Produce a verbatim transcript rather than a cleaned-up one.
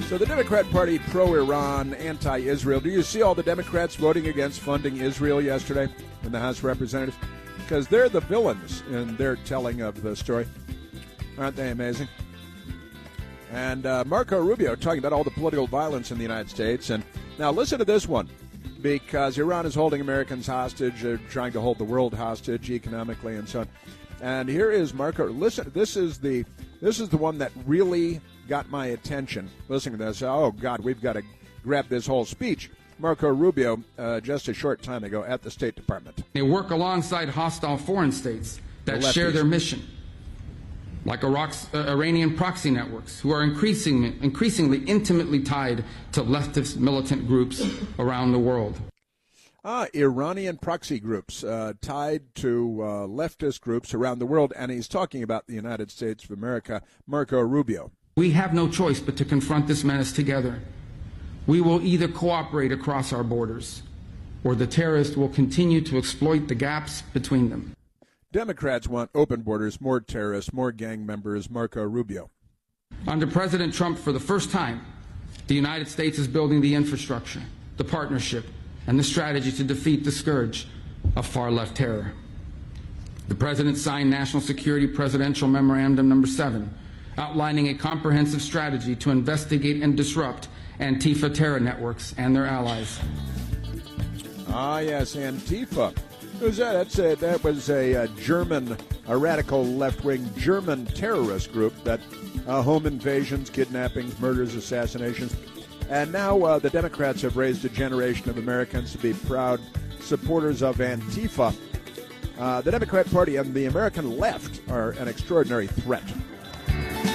So the Democrat Party, pro-Iran, anti-Israel. Do you see all the Democrats voting against funding Israel yesterday in the House of Representatives? Because they're the villains in their telling of the story. Aren't they amazing? And uh, Marco Rubio talking about all the political violence in the United States. And now listen to this one, because Iran is holding Americans hostage. They're trying to hold the world hostage economically and so on. And here is Marco. Listen, this is the this is the one that really got my attention. Listening to this, oh, God, we've got to grab this whole speech. Marco Rubio, uh, just a short time ago at the State Department. They work alongside hostile foreign states that the share their mission, like Iraq's, uh, Iranian proxy networks, who are increasingly, increasingly intimately tied to leftist militant groups around the world. Ah, Iranian proxy groups uh, tied to uh, leftist groups around the world, and he's talking about the United States of America, Marco Rubio. We have no choice but to confront this menace together. We will either cooperate across our borders, or the terrorists will continue to exploit the gaps between them. Democrats want open borders, more terrorists, more gang members, Marco Rubio. Under President Trump, for the first time, the United States is building the infrastructure, the partnership, and the strategy to defeat the scourge of far-left terror. The President signed National Security Presidential Memorandum Number seven, outlining a comprehensive strategy to investigate and disrupt Antifa terror networks and their allies. Ah, yes, Antifa. Who's that? That's a, that was a, a German, a radical left-wing German terrorist group that uh, home invasions, kidnappings, murders, assassinations. And now uh, the Democrats have raised a generation of Americans to be proud supporters of Antifa. Uh, the Democrat Party and the American left are an extraordinary threat